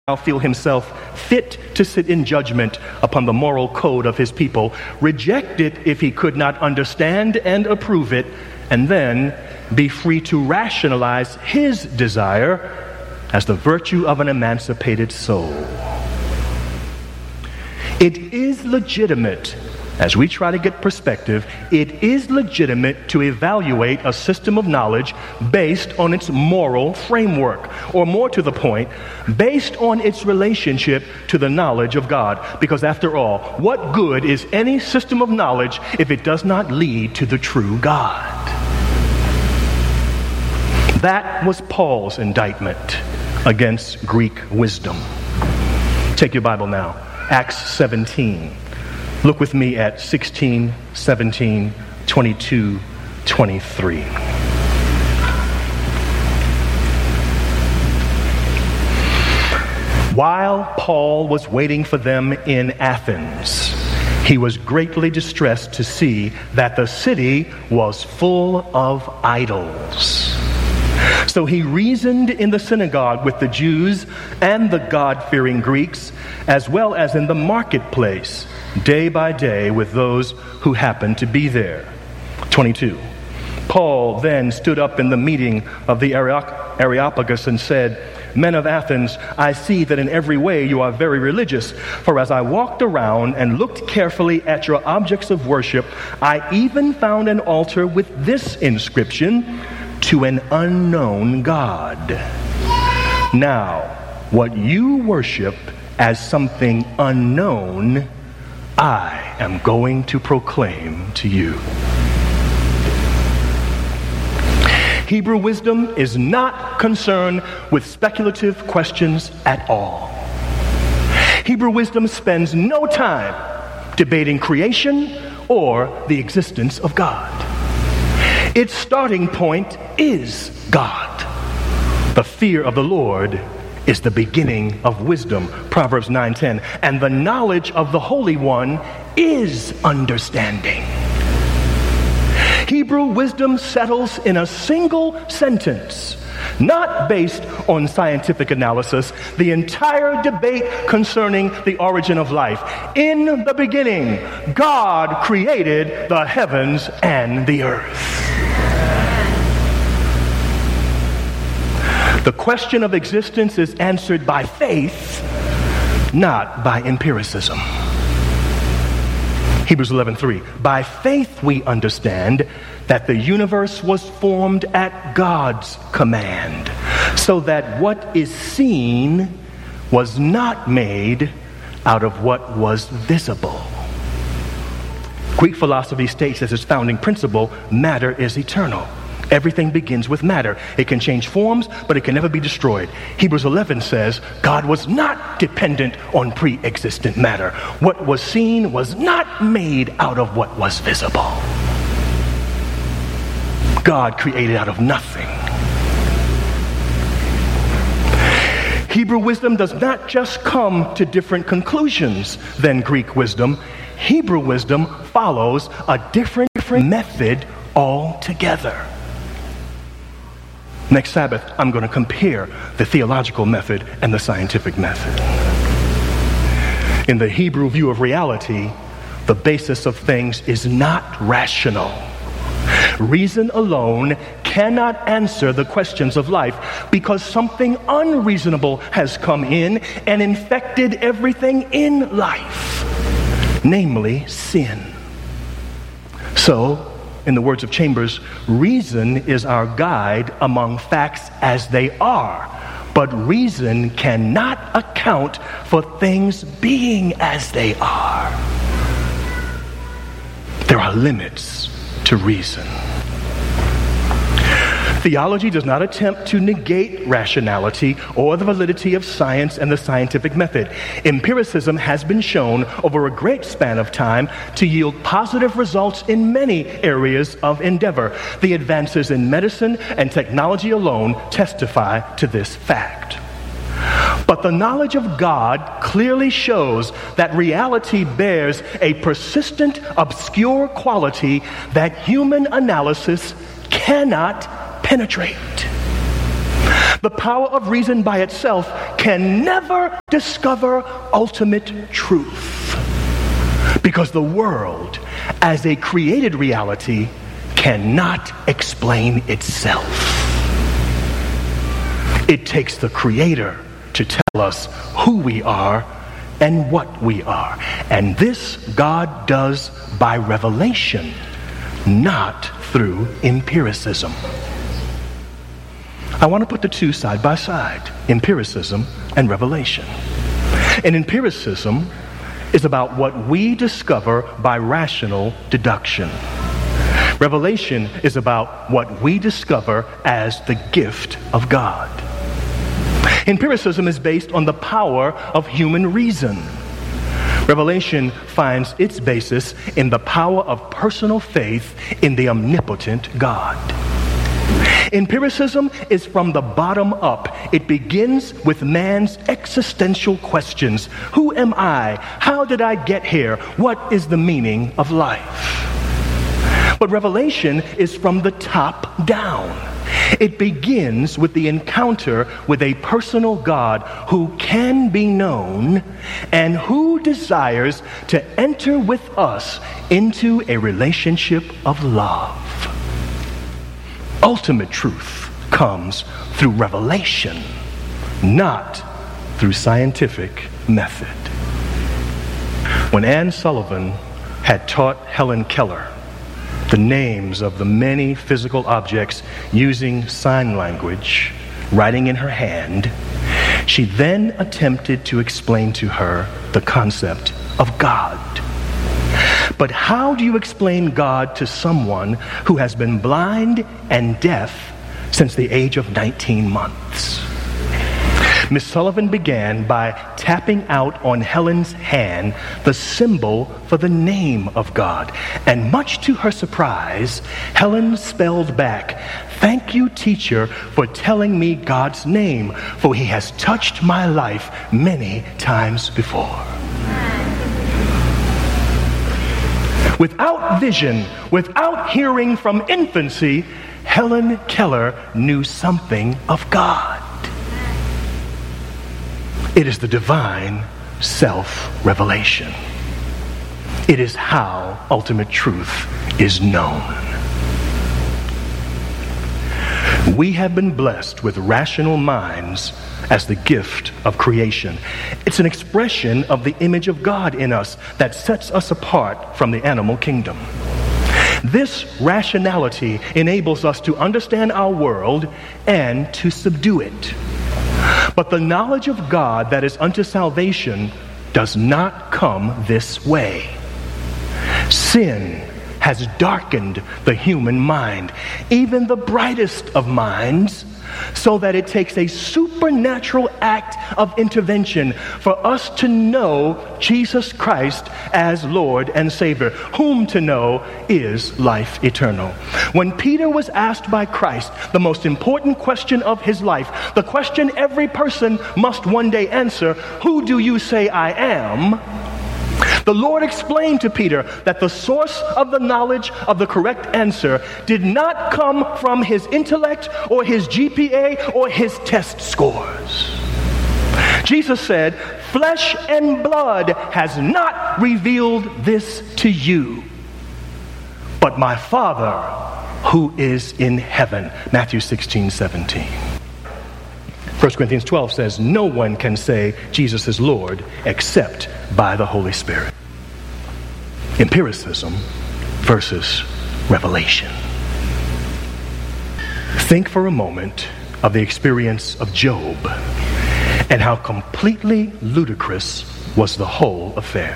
feel himself fit to sit in judgment upon the moral code of his people, reject it if he could not understand and approve it, and then be free to rationalize his desire as the virtue of an emancipated soul. It is legitimate, as we try to get perspective, it is legitimate to evaluate a system of knowledge based on its moral framework, or more to the point, based on its relationship to the knowledge of God. Because after all, what good is any system of knowledge if it does not lead to the true God? That was Paul's indictment against Greek wisdom. Take your Bible now, Acts 17. Look with me at 16, 17, 22, 23. While Paul was waiting for them in Athens, he was greatly distressed to see that the city was full of idols. So he reasoned in the synagogue with the Jews and the God-fearing Greeks, as well as in the marketplace, day by day with those who happened to be there. 22. Paul then stood up in the meeting of the Areopagus and said, "Men of Athens, I see that in every way you are very religious. For as I walked around and looked carefully at your objects of worship, I even found an altar with this inscription, 'To an unknown God.' Now, what you worship as something unknown, I am going to proclaim to you." Hebrew wisdom is not concerned with speculative questions at all. Hebrew wisdom spends no time debating creation or the existence of God. Its starting point is God. The fear of the Lord is the beginning of wisdom, Proverbs 9:10. And the knowledge of the Holy One is understanding. Hebrew wisdom settles in a single sentence, not based on scientific analysis, the entire debate concerning the origin of life. In the beginning, God created the heavens and the earth. The question of existence is answered by faith, not by empiricism. Hebrews 11:3. By faith we understand that the universe was formed at God's command, so that what is seen was not made out of what was visible. Greek philosophy states as its founding principle, matter is eternal. Everything begins with matter. It can change forms, but it can never be destroyed. Hebrews 11 says God was not dependent on pre-existent matter. What was seen was not made out of what was visible. God created out of nothing. Hebrew wisdom does not just come to different conclusions than Greek wisdom. Hebrew wisdom follows a different method altogether. Next Sabbath, I'm going to compare the theological method and the scientific method. In the Hebrew view of reality, the basis of things is not rational. Reason alone cannot answer the questions of life because something unreasonable has come in and infected everything in life, namely sin. So, in the words of Chambers, reason is our guide among facts as they are, but reason cannot account for things being as they are. There are limits to reason. Theology does not attempt to negate rationality or the validity of science and the scientific method. Empiricism has been shown over a great span of time to yield positive results in many areas of endeavor. The advances in medicine and technology alone testify to this fact. But the knowledge of God clearly shows that reality bears a persistent, obscure quality that human analysis cannot penetrate. The power of reason by itself can never discover ultimate truth, because the world, as a created reality, cannot explain itself. It takes the Creator to tell us who we are and what we are. And this God does by revelation, not through empiricism. I want to put the two side by side, empiricism and revelation. And empiricism is about what we discover by rational deduction. Revelation is about what we discover as the gift of God. Empiricism is based on the power of human reason. Revelation finds its basis in the power of personal faith in the omnipotent God. Empiricism is from the bottom up. It begins with man's existential questions. Who am I? How did I get here? What is the meaning of life? But revelation is from the top down. It begins with the encounter with a personal God who can be known and who desires to enter with us into a relationship of love. Ultimate truth comes through revelation, not through scientific method. When Anne Sullivan had taught Helen Keller the names of the many physical objects using sign language, writing in her hand, she then attempted to explain to her the concept of God. But how do you explain God to someone who has been blind and deaf since the age of 19 months? Miss Sullivan began by tapping out on Helen's hand the symbol for the name of God. And much to her surprise, Helen spelled back, "Thank you, teacher, for telling me God's name, for he has touched my life many times before." Without vision, without hearing from infancy, Helen Keller knew something of God. It is the divine self-revelation. It is how ultimate truth is known. We have been blessed with rational minds as the gift of creation. It's an expression of the image of God in us that sets us apart from the animal kingdom. This rationality enables us to understand our world and to subdue it. But the knowledge of God that is unto salvation does not come this way. Sin has darkened the human mind, even the brightest of minds, so that it takes a supernatural act of intervention for us to know Jesus Christ as Lord and Savior, whom to know is life eternal. When Peter was asked by Christ the most important question of his life, the question every person must one day answer, "Who do you say I am?" the Lord explained to Peter that the source of the knowledge of the correct answer did not come from his intellect or his GPA or his test scores. Jesus said, "Flesh and blood has not revealed this to you, but my Father who is in heaven." Matthew 16:17. 1 Corinthians 12 says, "No one can say Jesus is Lord except by the Holy Spirit." Empiricism versus revelation. Think for a moment of the experience of Job and how completely ludicrous was the whole affair.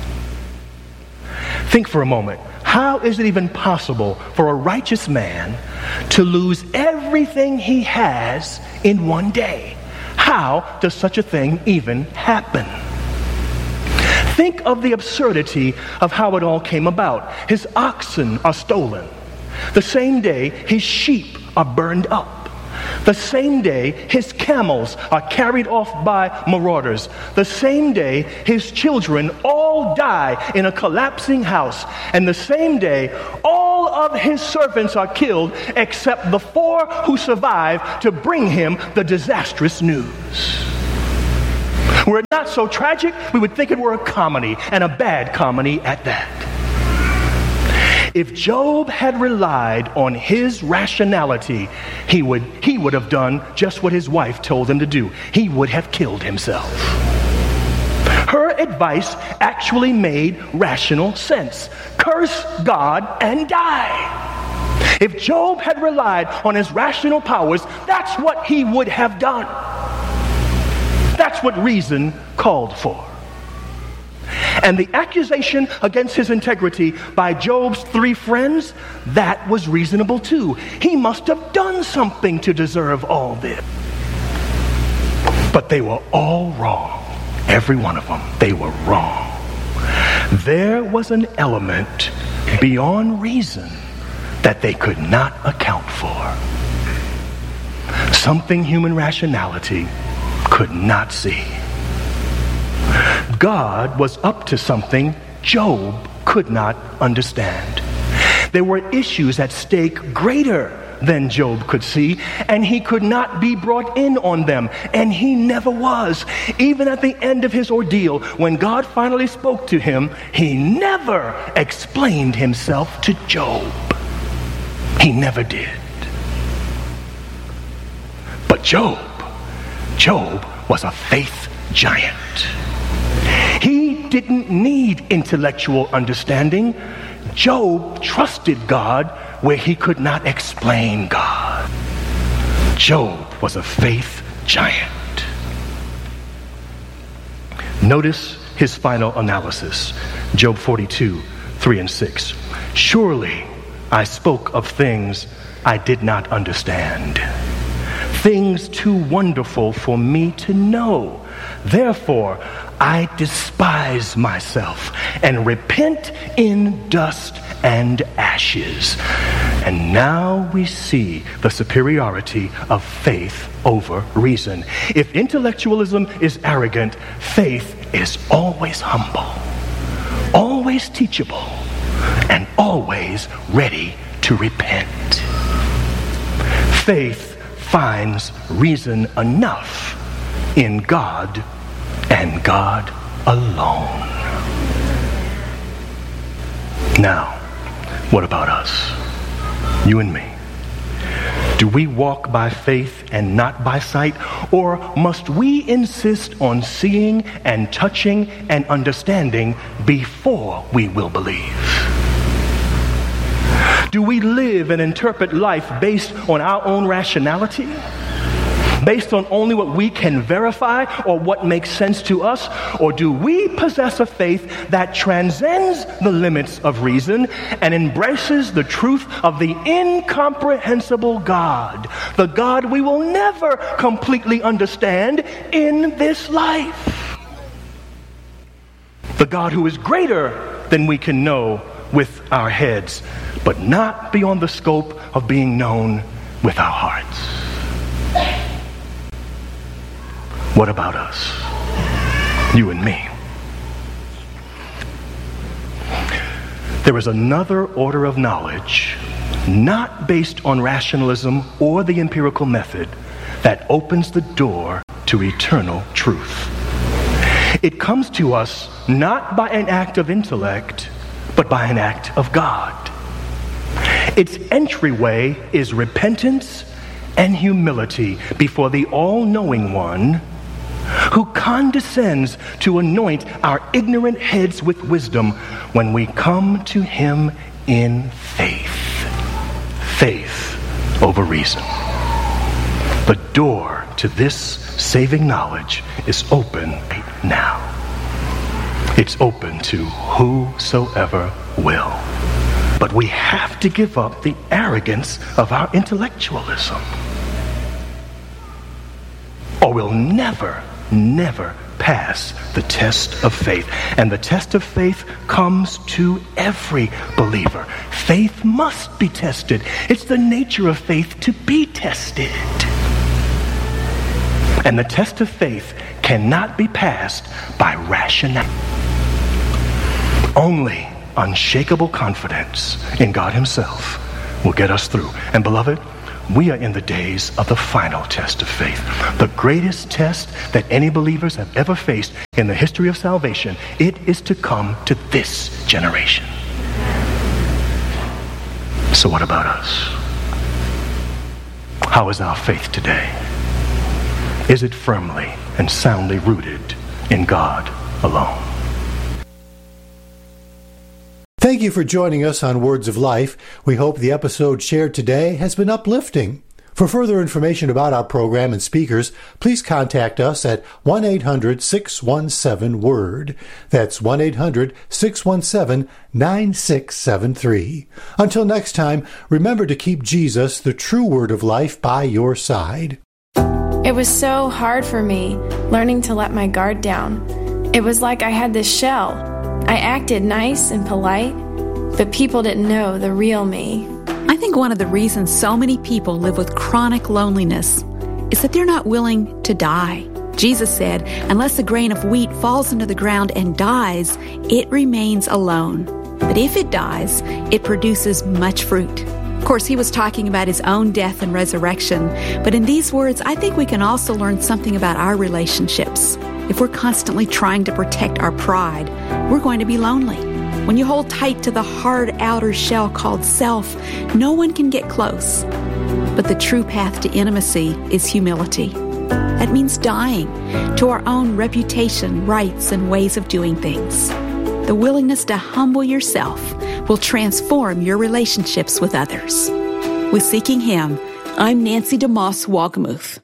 Think for a moment, how is it even possible for a righteous man to lose everything he has in one day? How does such a thing even happen? Think of the absurdity of how it all came about. His oxen are stolen. The same day, his sheep are burned up. The same day, his camels are carried off by marauders. The same day, his children all die in a collapsing house. And the same day, all of his servants are killed except the 4 who survive to bring him the disastrous news. Were it not so tragic, we would think it were a comedy, and a bad comedy at that. If Job had relied on his rationality, he would have done just what his wife told him to do. He would have killed himself. Her advice actually made rational sense. Curse God and die. If Job had relied on his rational powers, that's what he would have done. That's what reason called for. And the accusation against his integrity by Job's 3 friends, that was reasonable too. He must have done something to deserve all this. But they were all wrong. Every one of them, they were wrong. There was an element beyond reason that they could not account for. Something human rationality could not see. God was up to something Job could not understand. There were issues at stake greater than Job could see, and he could not be brought in on them, and he never was. Even at the end of his ordeal, when God finally spoke to him, he never explained himself to Job. He never did. But Job was a faith giant. He didn't need intellectual understanding. Job trusted God where he could not explain God. Job was a faith giant. Notice his final analysis. Job 42, 3 and 6. Surely I spoke of things I did not understand, things too wonderful for me to know. Therefore, I despise myself and repent in dust and ashes. And now we see the superiority of faith over reason. If intellectualism is arrogant, faith is always humble, always teachable, and always ready to repent. Faith finds reason enough in God and God alone. Now, what about us? You and me. Do we walk by faith and not by sight? Or must we insist on seeing and touching and understanding before we will believe? Do we live and interpret life based on our own rationality? Based on only what we can verify or what makes sense to us? Or do we possess a faith that transcends the limits of reason and embraces the truth of the incomprehensible God, the God we will never completely understand in this life? The God who is greater than we can know with our heads, but not beyond the scope of being known with our hearts. What about us? You and me. There is another order of knowledge, not based on rationalism or the empirical method, that opens the door to eternal truth. It comes to us not by an act of intellect, but by an act of God. Its entryway is repentance and humility before the all-knowing one who condescends to anoint our ignorant heads with wisdom when we come to him in faith. Faith over reason. The door to this saving knowledge is open right now. It's open to whosoever will. But we have to give up the arrogance of our intellectualism, or we'll never pass the test of faith. And the test of faith comes to every believer. Faith must be tested. It's the nature of faith to be tested. And the test of faith cannot be passed by rationality. Only unshakable confidence in God himself will get us through. And beloved, we are in the days of the final test of faith. The greatest test that any believers have ever faced in the history of salvation. It is to come to this generation. So what about us? How is our faith today? Is it firmly and soundly rooted in God alone? Thank you for joining us on Words of Life. We hope the episode shared today has been uplifting. For further information about our program and speakers, please contact us at 1-800-617-WORD. That's 1-800-617-9673. Until next time, remember to keep Jesus, the true Word of Life, by your side. It was so hard for me, learning to let my guard down. It was like I had this shell. I acted nice and polite, but people didn't know the real me. I think one of the reasons so many people live with chronic loneliness is that they're not willing to die. Jesus said, unless a grain of wheat falls into the ground and dies, it remains alone. But if it dies, it produces much fruit. Of course, he was talking about his own death and resurrection. But in these words, I think we can also learn something about our relationships. If we're constantly trying to protect our pride, we're going to be lonely. When you hold tight to the hard outer shell called self, no one can get close. But the true path to intimacy is humility. That means dying to our own reputation, rights, and ways of doing things. The willingness to humble yourself will transform your relationships with others. With Seeking Him, I'm Nancy DeMoss Wogmuth.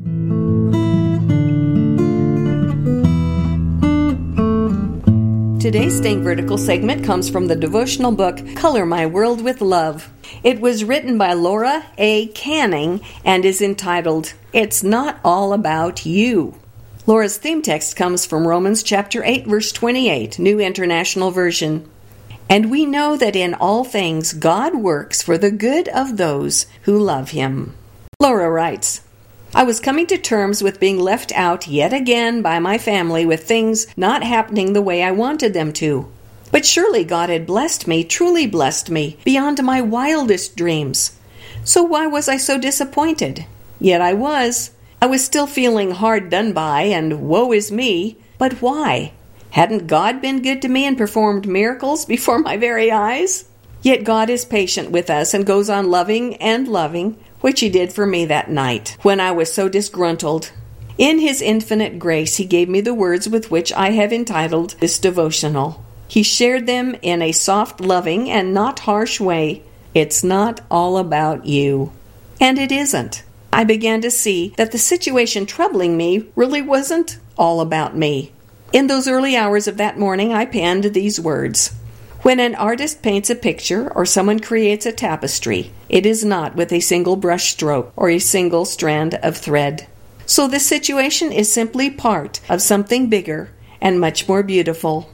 Today's Staying Vertical segment comes from the devotional book, Color My World with Love. It was written by Laura A. Canning and is entitled, It's Not All About You. Laura's theme text comes from Romans chapter 8, verse 28, New International Version. And we know that in all things God works for the good of those who love Him. Laura writes, I was coming to terms with being left out yet again by my family with things not happening the way I wanted them to. But surely God had blessed me, truly blessed me, beyond my wildest dreams. So why was I so disappointed? Yet I was. I was still feeling hard done by and woe is me. But why? Hadn't God been good to me and performed miracles before my very eyes? Yet God is patient with us and goes on loving and loving, which He did for me that night when I was so disgruntled. In His infinite grace, He gave me the words with which I have entitled this devotional. He shared them in a soft, loving, and not harsh way. It's not all about you. And it isn't. I began to see that the situation troubling me really wasn't all about me. In those early hours of that morning, I penned these words. When an artist paints a picture or someone creates a tapestry, it is not with a single brush stroke or a single strand of thread. So this situation is simply part of something bigger and much more beautiful.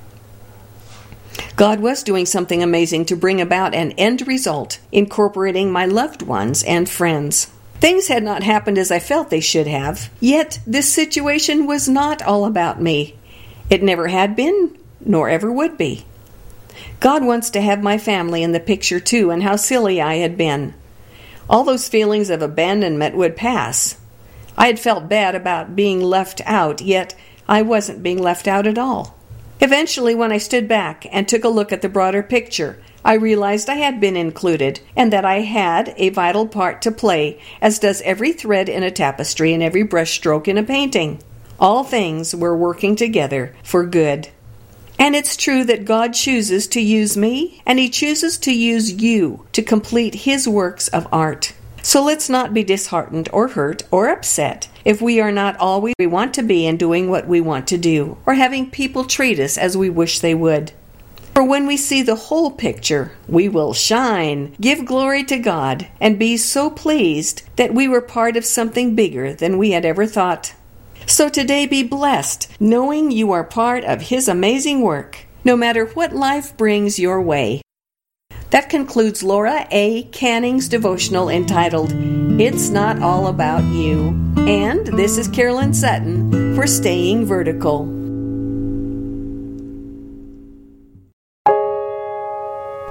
God was doing something amazing to bring about an end result, incorporating my loved ones and friends. Things had not happened as I felt they should have, yet this situation was not all about me. It never had been, nor ever would be. God wants to have my family in the picture too, and how silly I had been. All those feelings of abandonment would pass. I had felt bad about being left out, yet I wasn't being left out at all. Eventually, when I stood back and took a look at the broader picture, I realized I had been included, and that I had a vital part to play, as does every thread in a tapestry and every brushstroke in a painting. All things were working together for good. And it's true that God chooses to use me, and He chooses to use you to complete His works of art. So let's not be disheartened or hurt or upset if we are not all we want to be in doing what we want to do, or having people treat us as we wish they would. For when we see the whole picture, we will shine, give glory to God, and be so pleased that we were part of something bigger than we had ever thought. So today be blessed, knowing you are part of His amazing work, no matter what life brings your way. That concludes Laura A. Canning's devotional entitled, It's Not All About You. And this is Carolyn Sutton for Staying Vertical.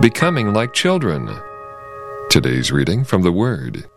becoming like children. Today's reading from the Word.